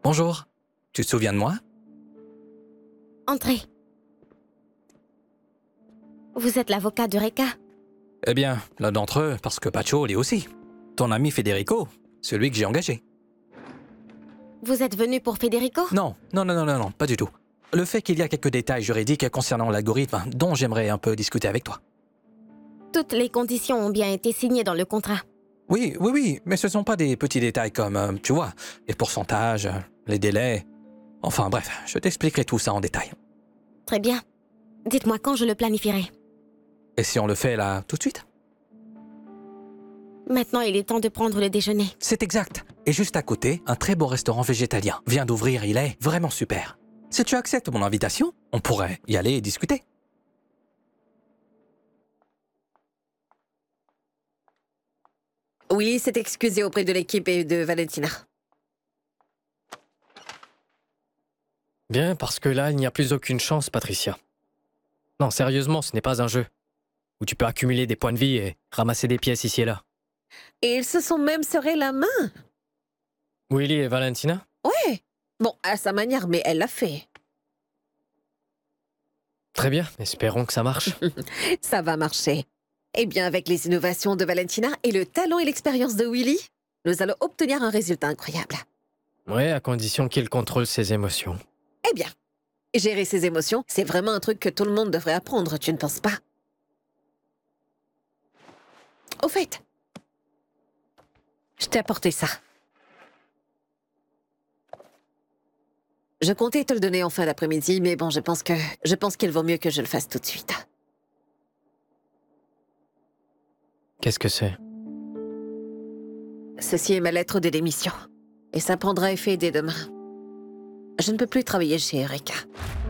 Bonjour, tu te souviens de moi? Entrez. Vous êtes l'avocat d'Eureka? Eh bien, l'un d'entre eux, parce que Pacho l'est aussi. Ton ami Federico, celui que j'ai engagé. Vous êtes venu pour Federico? Non, pas du tout. Le fait qu'il y a quelques détails juridiques concernant l'algorithme dont j'aimerais un peu discuter avec toi. Toutes les conditions ont bien été signées dans le contrat. Oui, mais ce ne sont pas des petits détails comme, tu vois, les pourcentages, les délais. Enfin bref, je t'expliquerai tout ça en détail. Très bien. Dites-moi quand je le planifierai. Et si on le fait là, tout de suite? Maintenant, il est temps de prendre le déjeuner. C'est exact. Et juste à côté, un très beau restaurant végétalien vient d'ouvrir, il est vraiment super. Si tu acceptes mon invitation, on pourrait y aller et discuter. Willy s'est excusé auprès de l'équipe et de Valentina. Bien, parce que là, il n'y a plus aucune chance, Patricia. Non, sérieusement, ce n'est pas un jeu où tu peux accumuler des points de vie et ramasser des pièces ici et là. Et ils se sont même serré la main. Willy et Valentina? Ouais. Bon, à sa manière, mais elle l'a fait. Très bien, espérons que ça marche. Ça va marcher. Eh bien, avec les innovations de Valentina et le talent et l'expérience de Willy, nous allons obtenir un résultat incroyable. Ouais, à condition qu'il contrôle ses émotions. Eh bien, gérer ses émotions, c'est vraiment un truc que tout le monde devrait apprendre, tu ne penses pas? Au fait, je t'ai apporté ça. Je comptais te le donner en fin d'après-midi, mais bon, je pense qu'il vaut mieux que je le fasse tout de suite. Qu'est-ce que c'est? Ceci est ma lettre de démission. Et ça prendra effet dès demain. Je ne peux plus travailler chez Eureka.